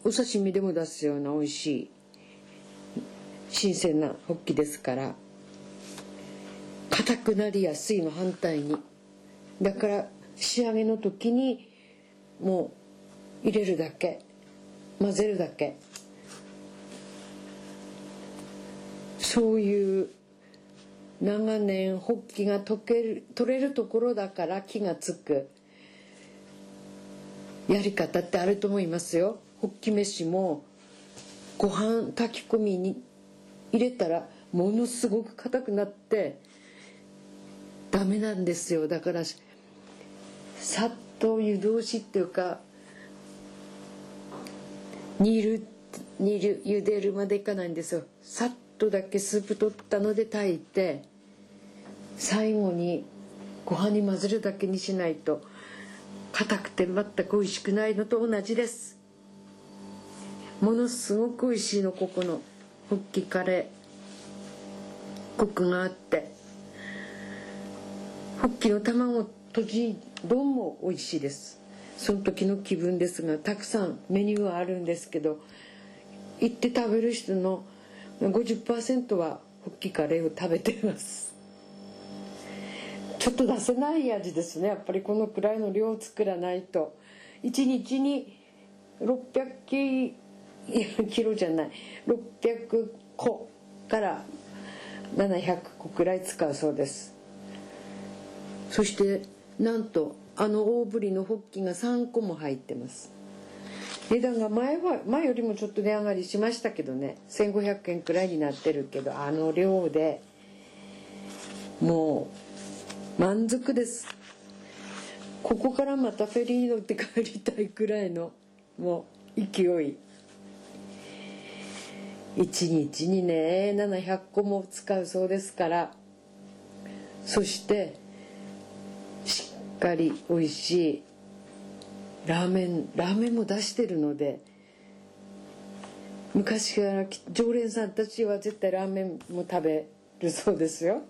お刺身でも出すような美味しい新鮮なホッキですから、硬くなりやすいの反対に。だから仕上げの時にもう入れるだけ、混ぜるだけ、そういう長年ホッキが取れるところだから気がつくやり方ってあると思いますよ。ホッキ飯もご飯炊き込みに入れたらものすごく硬くなってダメなんですよ。だからさっと湯通しっていうか、茹でるまでいかないんですよ。さっとだけスープ取ったので炊いて、最後にご飯に混ぜるだけにしないと硬くて全く美味しくないのと同じです。ものすごく美味しいの、ここのホッキカレー。コクがあって、ホッキの卵とじ丼も美味しいです。その時の気分ですが、たくさんメニューはあるんですけど、行って食べる人の 50% はホッキカレーを食べています。ちょっと出せない味ですね。やっぱりこのくらいの量を作らないと。1日に600キロじゃない、600個から700個くらい使うそうです。そしてなんと大ぶりのホッキが3個も入ってます。値段が前よりもちょっと値上がりしましたけどね、1500円くらいになってるけど、量でもう満足です。ここからまたフェリー乗って帰りたいくらいのもう勢い。1日にね700個も使うそうですから、そしてしっかり美味しいラーメンも出してるので、昔から常連さんたちは絶対ラーメンも食べるそうですよ。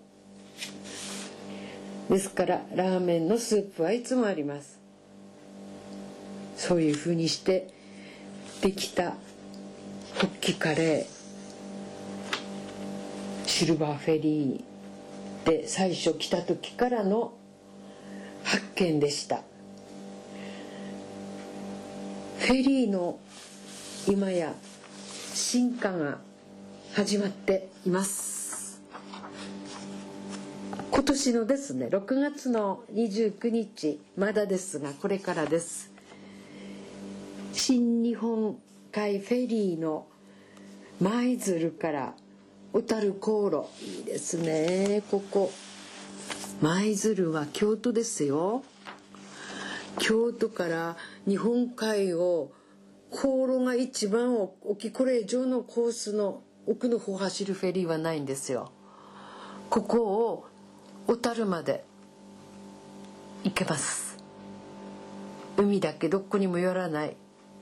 ですからラーメンのスープはいつもあります。そういう風にしてできたホッキカレー、シルバーフェリーで最初来た時からの発見でした。フェリーの今や進化が始まっています。今年のですね6月の29日まだですが、これからです。新日本海フェリーの舞鶴から小樽航路、いいですね。ここ舞鶴は京都ですよ。京都から日本海を航路が一番大きい、これ以上のコースの奥の方走るフェリーはないんですよ。ここを小樽まで行けます。海だけどこにも寄らない。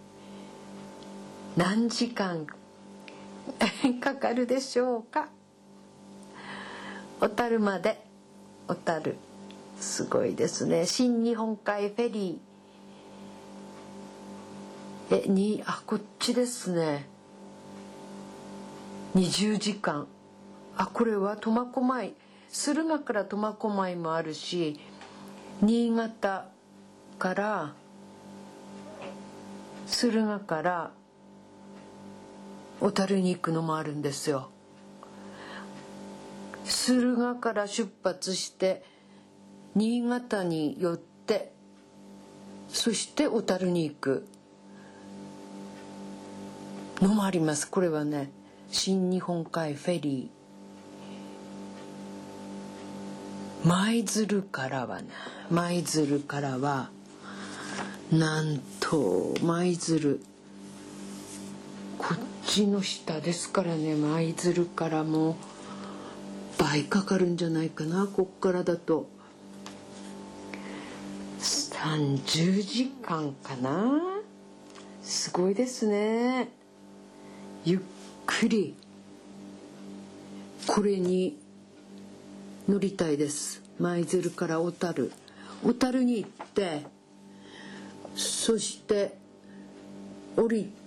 何時間かかるでしょうか。小樽まで。小樽すごいですね。新日本海フェリーこっちですね。20時間。これは苫小牧、駿河から苫小牧もあるし、新潟から駿河から小樽に行くのもあるんですよ。駿河から出発して新潟に寄って、そして小樽に行くのもあります。これはね、新日本海フェリー。舞鶴からはなんと舞鶴こっちの下ですからね、舞鶴からも倍かかるんじゃないかな。こっからだと30時間かな。すごいですね。ゆっくりこれに乗りたいです。舞鶴から小樽に行って、そして降り